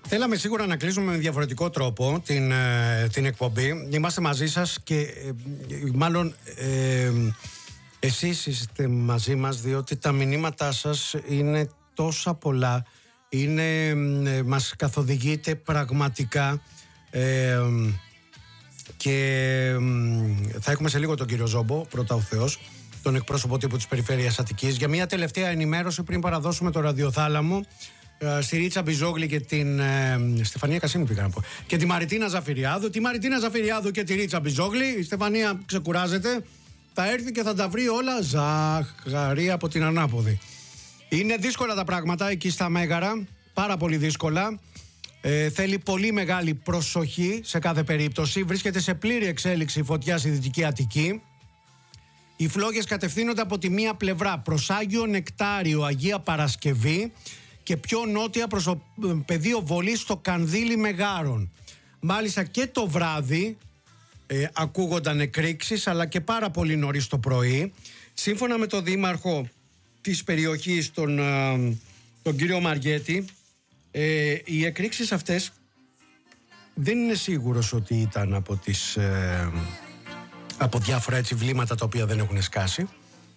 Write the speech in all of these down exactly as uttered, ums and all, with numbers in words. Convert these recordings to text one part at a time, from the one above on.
Θέλαμε σίγουρα να κλείσουμε με διαφορετικό τρόπο την, την εκπομπή. Είμαστε μαζί σας και ε, μάλλον ε, εσείς είστε μαζί μας, διότι τα μηνύματά σας είναι τόσα πολλά. Είναι, ε, μας καθοδηγείτε πραγματικά ε, και ε, θα έχουμε σε λίγο τον κύριο Ζόμπο, πρώτα ο Θεός, τον εκπρόσωπο τύπου της Περιφέρειας Αττικής, για μια τελευταία ενημέρωση πριν παραδώσουμε το ραδιοθάλαμο στη Ρίτσα Μπιζόγλη και την ε, Στεφανία Κασίμη πήγα να πω, και τη Μαριτίνα Ζαφυριάδου. Τη Μαριτίνα Ζαφυριάδου και τη Ρίτσα Μπιζόγλη. Η Στεφανία ξεκουράζεται, θα έρθει και θα τα βρει όλα ζαχαρή από την ανάποδη. Είναι δύσκολα τα πράγματα εκεί στα Μέγαρα, πάρα πολύ δύσκολα. ε, Θέλει πολύ μεγάλη προσοχή σε κάθε περίπτωση. Βρίσκεται σε πλήρη εξέλιξη η φωτιά στη Δυτική Αττική. Οι φλόγες κατευθύνονται από τη μία πλευρά προς Άγιο Νεκτάριο, Αγία Παρασκευή, και πιο νότια προς το πεδίο βολής στο Κανδύλι Μεγάρων. Μάλιστα και το βράδυ ε, ακούγονταν εκρήξεις, αλλά και πάρα πολύ νωρίς το πρωί. Σύμφωνα με τον δήμαρχο της περιοχής, τον, ε, τον κύριο Μαριέτη, ε, οι εκρήξεις αυτές δεν είναι σίγουρος ότι ήταν από, τις, ε, από διάφορα έτσι βλήματα τα οποία δεν έχουν σκάσει,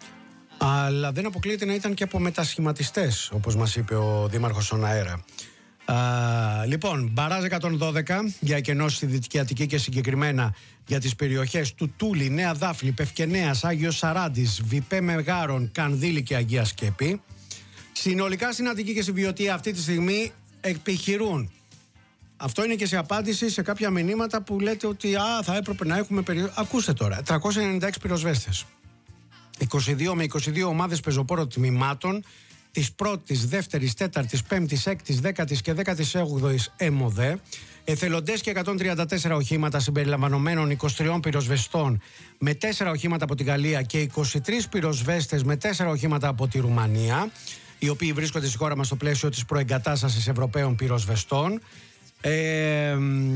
αλλά δεν αποκλείεται να ήταν και από μετασχηματιστές, όπως μας είπε ο δήμαρχος στον αέρα. Α, λοιπόν, μπαράζ εκατόν δώδεκα για εκενώσεις στη Δυτική Αττική και συγκεκριμένα για τις περιοχές του Τούλη, Νέα Δάφνη, Πευκενέας, Άγιος Σαράντης, Βιπέ Μεγάρων, Κανδύλη και Αγία Σκέπη. Συνολικά στην Αττική και στη Βιωτία αυτή τη στιγμή επιχειρούν. Αυτό είναι και σε απάντηση σε κάποια μηνύματα που λέτε ότι α, θα έπρεπε να έχουμε περι... Ακούστε τώρα, τριακόσιοι ενενήντα έξι πυροσβέστες, είκοσι δύο με είκοσι δύο ομάδες πεζοπόρων τμήματων της πρώτης, δεύτερης, τέταρτης, πέμπτης, έκτης, δέκατης και δέκατης όγδοης ΕΜΟΔΕ, εθελοντές και εκατόν τριάντα τέσσερα οχήματα συμπεριλαμβανομένων είκοσι τριών πυροσβεστών με τέσσερα οχήματα από τη Γαλλία και είκοσι τρεις πυροσβέστες με τέσσερα οχήματα από τη Ρουμανία, οι οποίοι βρίσκονται στη χώρα μας στο πλαίσιο της προεγκατάστασης Ευρωπαίων πυροσβεστών. Ε,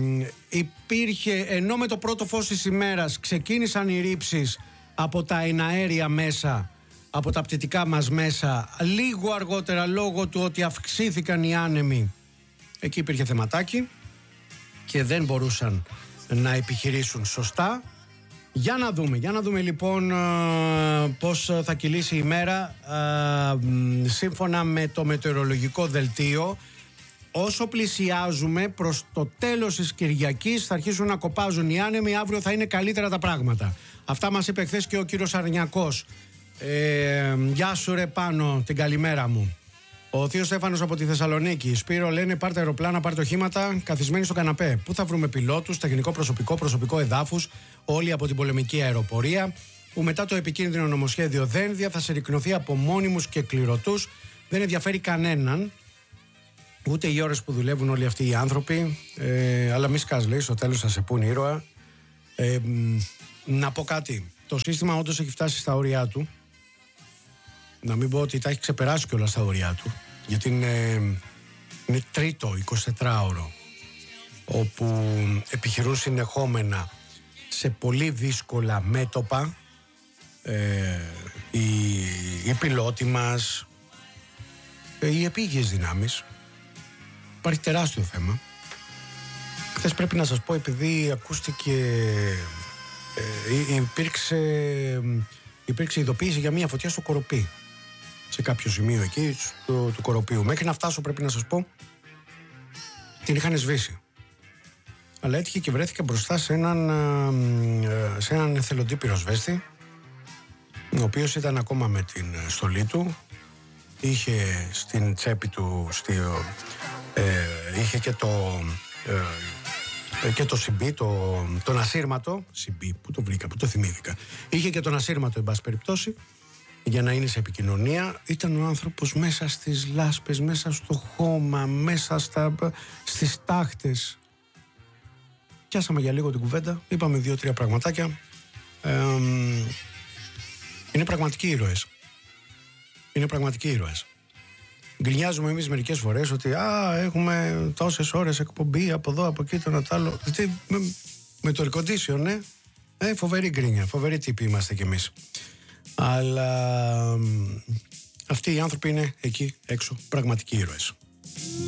υπήρχε, ενώ με το πρώτο φως της ημέρας ξεκίνησαν οι ρήψεις από τα εναέρια μέσα, από τα πτυτικά μας μέσα, λίγο αργότερα λόγω του ότι αυξήθηκαν οι άνεμοι, εκεί υπήρχε θεματάκι και δεν μπορούσαν να επιχειρήσουν σωστά. Για να δούμε, για να δούμε λοιπόν πώς θα κυλήσει η μέρα. Σύμφωνα με το μετεωρολογικό δελτίο, όσο πλησιάζουμε προς το τέλος της Κυριακής θα αρχίσουν να κοπάζουν οι άνεμοι, αύριο θα είναι καλύτερα τα πράγματα. Αυτά μας είπε χθες και ο κύριος Αρνιακός. Ε, γεια σου ρε Πάνο, την καλημέρα μου. Ο Θείος Στέφανος από τη Θεσσαλονίκη. Σπύρο, λένε πάρτε αεροπλάνα, πάρτε οχήματα, καθισμένοι στο καναπέ. Πού θα βρούμε πιλότους, τεχνικό προσωπικό, προσωπικό εδάφους, όλοι από την πολεμική αεροπορία, που μετά το επικίνδυνο νομοσχέδιο Δένδια θα συρρικνωθεί από μόνιμους και κληρωτούς. Δεν ενδιαφέρει κανέναν, ούτε οι ώρες που δουλεύουν όλοι αυτοί οι άνθρωποι. Ε, αλλά μη σκάς, λέει, στο τέλος θα σε πούν ήρωα. Ε, να πω κάτι. Το σύστημα όντως έχει φτάσει στα όρια του. Να μην πω ότι τα έχει ξεπεράσει κιόλας στα όρια του. Γιατί είναι, είναι τρίτο εικοσιτετράωρο όπου επιχειρούν συνεχόμενα σε πολύ δύσκολα μέτωπα ε, οι, οι πιλότοι μας, ε, οι επίγειες δυνάμεις. Υπάρχει τεράστιο θέμα. Χθες πρέπει να σας πω, επειδή ακούστηκε, ε, υπήρξε, υπήρξε ειδοποίηση για μια φωτιά στο Κοροπή, σε κάποιο σημείο εκεί του, του Κοροπίου. Μέχρι να φτάσω, πρέπει να σας πω, την είχαν σβήσει. Αλλά έτυχε και βρέθηκε μπροστά σε έναν, σε έναν εθελοντή πυροσβέστη, ο οποίος ήταν ακόμα με την στολή του. Είχε στην τσέπη του στη, ε, είχε και το ε, και το σιμπί, το, τον ασύρματο σιμπί, που το βρήκα, που το θυμήθηκα. Είχε και τον ασύρματο, εν πάση περιπτώσει, για να είναι σε επικοινωνία. Ήταν ο άνθρωπος μέσα στις λάσπες, μέσα στο χώμα, μέσα στα, στις τάχτες. Πιάσαμε για λίγο την κουβέντα, είπαμε δύο-τρία πραγματάκια. Ε, είναι πραγματικοί ήρωες. Είναι πραγματικοί ήρωες. Γκρινιάζουμε εμείς μερικές φορές ότι α, έχουμε τόσες ώρες εκπομπή από εδώ, από εκεί, το ένα το άλλο. Με, με το air condition, ναι. Ε, φοβερή γκρίνια, φοβερή τύποι είμαστε κι εμείς. Αλλά αυτοί οι άνθρωποι είναι εκεί έξω πραγματικοί ήρωες.